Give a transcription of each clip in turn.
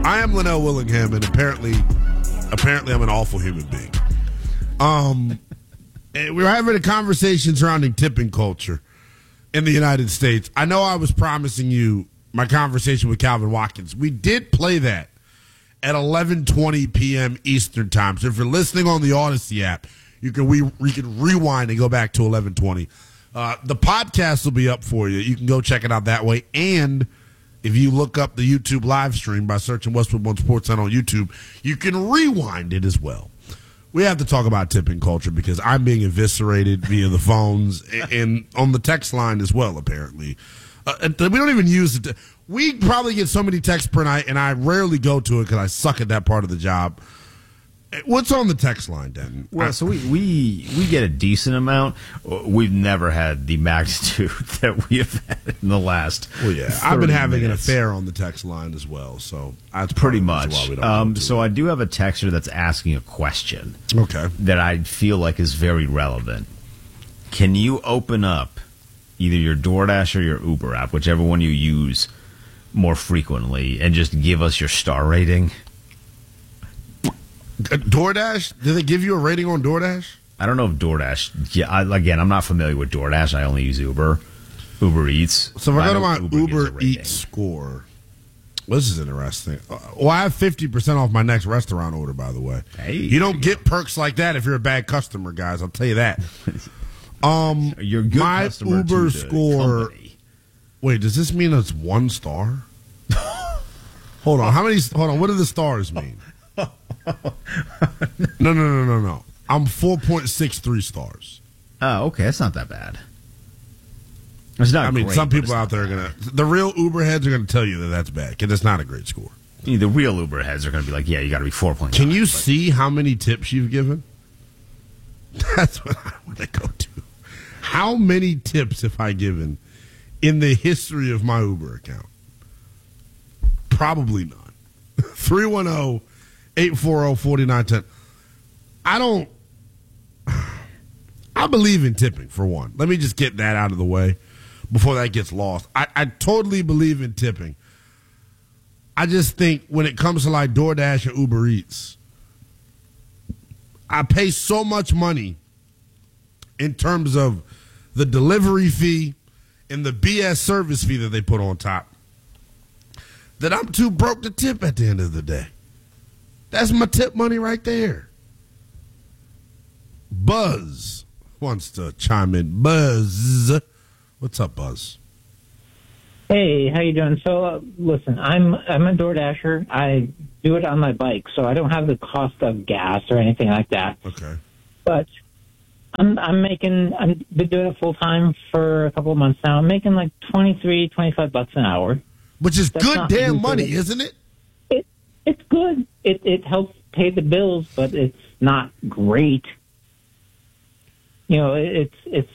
I am Linnell Willingham, and apparently I'm an awful human being. We're having a conversation surrounding tipping culture in the United States. I know I was promising you my conversation with Calvin Watkins. We did play that at 11:20 p.m. Eastern time. So if you're listening on the Odyssey app, you can rewind and go back to 11:20. The podcast will be up for you. You can go check it out that way. And if you look up the YouTube live stream by searching Westwood One Sports Center on YouTube, you can rewind it as well. We have to talk about tipping culture because I'm being eviscerated via the phones and on the text line as well, apparently. We don't even use it. We probably get so many texts per night, and I rarely go to it because I suck at that part of the job. What's on the text line, Denton? Well, so we get a decent amount. We've never had the magnitude that we have had in the last. Well, yeah, I've been having an affair on the text line as well, so that's pretty much. So I do have a texter that's asking a question. Okay, that I feel like is very relevant. Can you open up either your DoorDash or your Uber app, whichever one you use more frequently, and just give us your star rating? DoorDash? Did they give you a rating on DoorDash? I don't know if DoorDash. Yeah, again, I'm not familiar with DoorDash. I only use Uber Eats. So if I go to my Uber Eats score, well, this is interesting. Well, I have 50% off my next restaurant order, by the way. Hey, you don't get perks like that if you're a bad customer, guys. I'll tell you that. You're a good my customer Uber to the score. company. Wait, does this mean it's 1 star? Hold on. Hold on. What do the stars mean? No. I'm 4.63 stars. Oh, okay. That's not that bad. It's not. I mean, great, some people out out there are the real Uber heads are gonna tell you that that's bad because it's not a great score. The real Uber heads are gonna be like, yeah, you got to be 4.9. Can you see how many tips you've given? That's what I want to go to. How many tips have I given in the history of my Uber account? Probably none. 310-840-4910. I believe in tipping, for one. Let me just get that out of the way before that gets lost. I totally believe in tipping. I just think when it comes to like DoorDash or Uber Eats, I pay so much money in terms of the delivery fee and the BS service fee that they put on top that I'm too broke to tip at the end of the day. That's my tip money right there. Buzz wants to chime in. Buzz. What's up, Buzz? Hey, how you doing? So, listen, I'm a DoorDasher. I do it on my bike, so I don't have the cost of gas or anything like that. Okay. But I've been doing it full time for a couple of months now. I'm making like $25 an hour. Which is That's good damn money, isn't it? It's good. It helps pay the bills, but it's not great. You know, it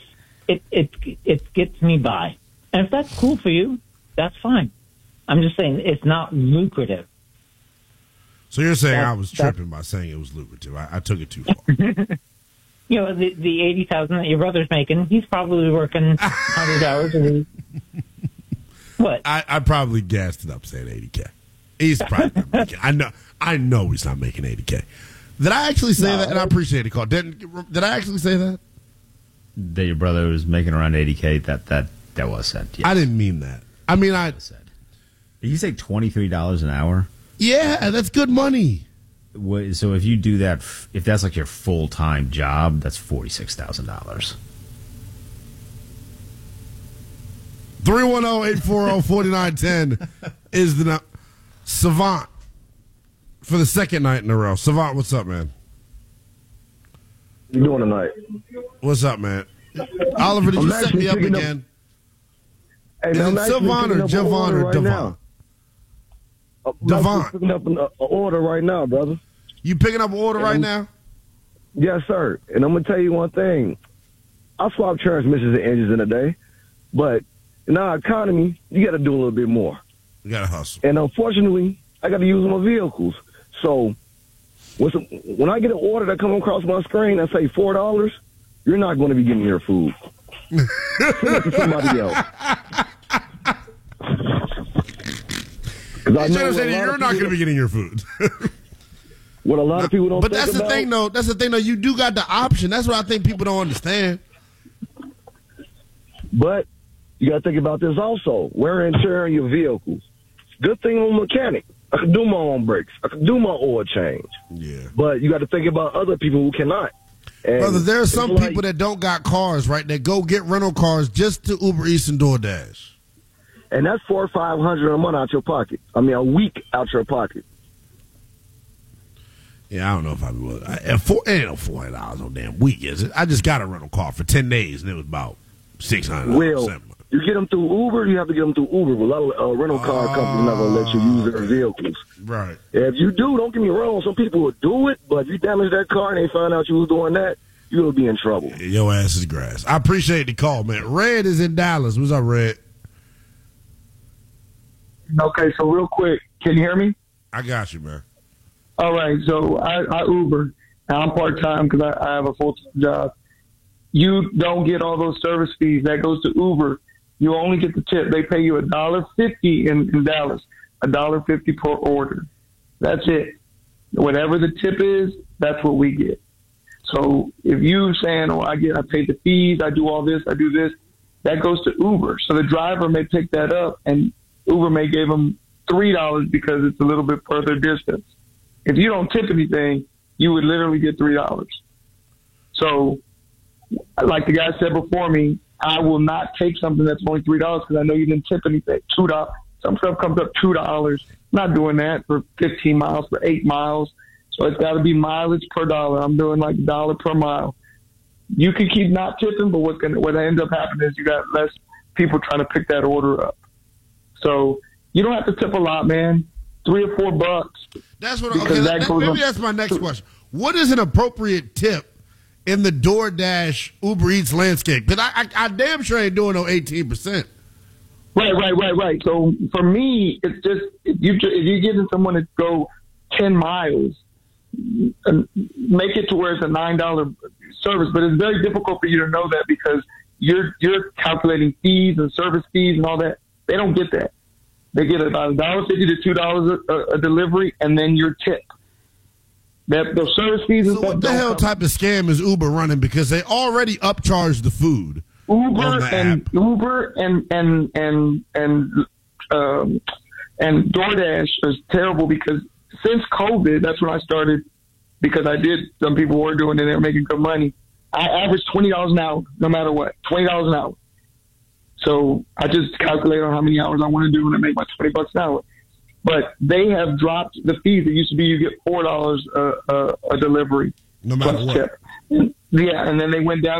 gets me by. And if that's cool for you, that's fine. I'm just saying it's not lucrative. So you're saying I was tripping by saying it was lucrative. I took it too far. You know, the $80,000 that your brother's making, he's probably working 100 hours a week. What? I probably gassed it up saying $80K. He's probably not making. I know he's not making $80K. Did I actually say that? And I appreciate it, Carl. Did I actually say that? That your brother was making around $80K. That was said. Yes. I didn't mean that. I mean said. Did you say $23 an hour? Yeah, that's good money. So if you do that, if that's like your full-time job, that's $46,000. 310-840-4910 is the number. Savant for the second night in a row. Savant, what's up, man? What you doing tonight? What's up, man? Oliver, did you set me up again? Hey, is it Savant or Javon or Devon? Devon. I'm picking up an order right now, brother. You picking up an order right now? Yes, sir. And I'm going to tell you one thing. I swap transmissions and engines in a day, but in our economy, you got to do a little bit more. You got to hustle. And unfortunately, I got to use my vehicles. So when I get an order that comes across my screen that say $4, you're not going to be getting your food. Send it to somebody else. Because I He's know trying to say a that lot you're of not going to people- be getting your food. What a lot of people don't But think that's the about, thing, though. That's the thing, though. You do got the option. That's what I think people don't understand. But you got to think about this also. Wear and tear on your vehicles. Good thing I'm a mechanic. I can do my own brakes. I can do my oil change. Yeah. But you got to think about other people who cannot. And Brother, there are some it's like- people that don't got cars, right? That go get rental cars just to Uber Eats and DoorDash. And that's $400 or $500 a month out your pocket. I mean, a week out your pocket. Yeah, I don't know if I would. It ain't no $400 no damn week, is it? I just got a rental car for 10 days, and it was about $600. Well, you get them through Uber, you have to get them through Uber. A lot of rental car companies not going to let you use their vehicles. Right. If you do, don't get me wrong, some people will do it, but if you damage that car and they find out you was doing that, you will be in trouble. Your ass is grass. I appreciate the call, man. Red is in Dallas. What's up, Red? Okay, so real quick, can you hear me? I got you, man. All right, so I Uber. Now I'm part-time because I have a full-time job. You don't get all those service fees. That goes to Uber. You only get the tip. They pay you $1.50 in Dallas, $1.50 per order. That's it. Whatever the tip is, that's what we get. So if you saying, I pay the fees, I do all this, I do this, that goes to Uber. So the driver may pick that up, and Uber may give them $3 because it's a little bit further distance. If you don't tip anything, you would literally get $3. So, like the guy said before me, I will not take something that's only $3 because I know you didn't tip anything. $2. Some stuff comes up $2. I'm not doing that for 15 miles, for 8 miles. So it's got to be mileage per dollar. I'm doing like $1 per mile. You can keep not tipping, but what ends up happening is you got less people trying to pick that order up. So you don't have to tip a lot, man. $3 or $4. That's what. Because Maybe that's my next question. What is an appropriate tip in the DoorDash Uber Eats landscape? Because I damn sure ain't doing no 18%. Right. So for me, it's just if you're getting someone to go 10 miles, make it to where it's a $9 service. But it's very difficult for you to know that because you're calculating fees and service fees and all that. They don't get that. They get about $1.50 to $2 a delivery, and then your tip. Those service fees and So stuff. what the hell type of scam is Uber running? Because they already upcharge the food. Uber and DoorDash is terrible because since COVID, that's when I started. Because some people were doing it, they were making good money. I average $20 an hour, no matter what, $20 an hour. So I just calculate on how many hours I want to do and I make my $20 an hour. But they have dropped the fees. It used to be you get $4 a delivery. No matter what. Tip. Yeah, and then they went down